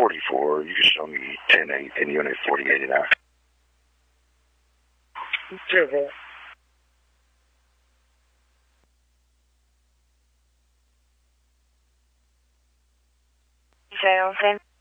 44. You can show me 10-8 in unit 4089. Zero. Zero.